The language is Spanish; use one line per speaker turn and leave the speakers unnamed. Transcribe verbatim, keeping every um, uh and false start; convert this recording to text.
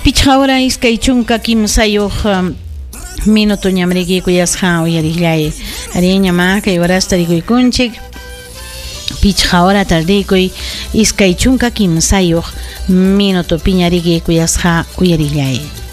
Pichqa hora iskay chunka kimsayuq um, minuto ñamriki kuyasqa uyariklay ari ñama kay warasta rikuykunchik pichqa hora tardikuy iskay chunka kimsayuq minuto piñariki kuyasqa uyariklay.